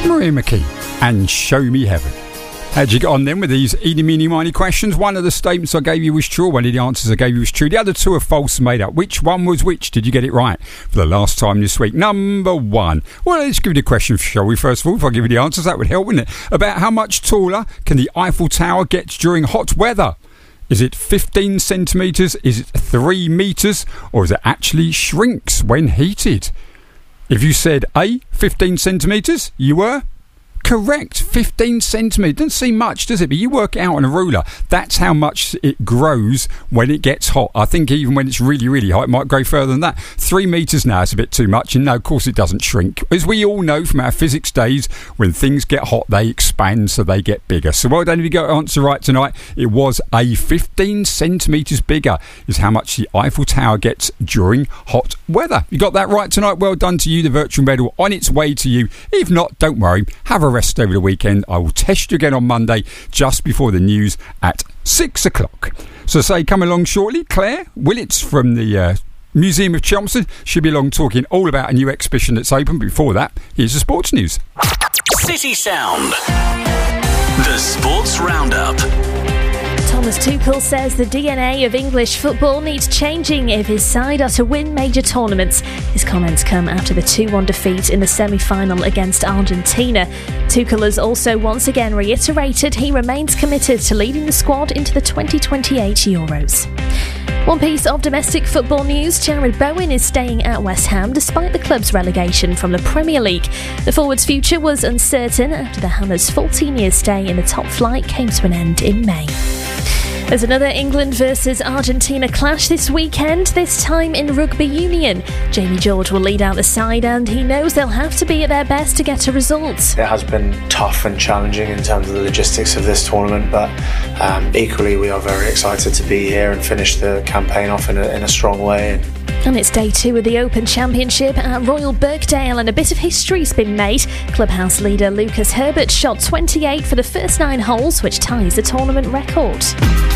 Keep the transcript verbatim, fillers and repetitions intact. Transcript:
Maria McKee and Show Me Heaven. How'd you get on then with these eeny, meeny, miny questions? One of the statements I gave you was true. One of the answers I gave you was true. The other two are false and made up. Which one was which? Did you get it right for the last time this week? Number one. Well, let's give you the question, shall we, first of all? If I give you the answers, that would help, wouldn't it? About how much taller can the Eiffel Tower get during hot weather? Is it fifteen centimetres? Is it three metres? Or is it actually shrinks when heated? If you said A, fifteen centimetres, you were correct. fifteen centimetres. Doesn't seem much, does it? But you work it out on a ruler. That's how much it grows when it gets hot. I think even when it's really, really hot, it might grow further than that. Three metres now is a bit too much. And no, of course it doesn't shrink. As we all know from our physics days, when things get hot, they expand, so they get bigger. So well done if you got the answer right tonight. It was A, fifteen centimetres bigger is how much the Eiffel Tower gets during hot weather. You got that right tonight. Well done to you. The virtual medal on its way to you. If not, don't worry. Have a rest over the weekend. I will test you again on Monday just before the news at six o'clock. So say come along shortly. Claire Willits from the uh, Museum of Chelmsford should be along talking all about a new exhibition that's open. Before that, here's the sports news. City Sound, the Sports Roundup. Thomas Tuchel says the D N A of English football needs changing if his side are to win major tournaments. His comments come after the two one defeat in the semi-final against Argentina. Tuchel has also once again reiterated he remains committed to leading the squad into the twenty twenty-eight Euros. One piece of domestic football news, Jared Bowen is staying at West Ham despite the club's relegation from the Premier League. The forward's future was uncertain after the Hammers' fourteen-year stay in the top flight came to an end in May. There's another England versus Argentina clash this weekend, this time in rugby union. Jamie George will lead out the side and he knows they'll have to be at their best to get a result. It has been tough and challenging in terms of the logistics of this tournament, but um, equally we are very excited to be here and finish the campaign off in a, in a strong way. And it's day two of the Open Championship at Royal Birkdale and a bit of history's been made. Clubhouse leader Lucas Herbert shot twenty-eight for the first nine holes, which ties the tournament record.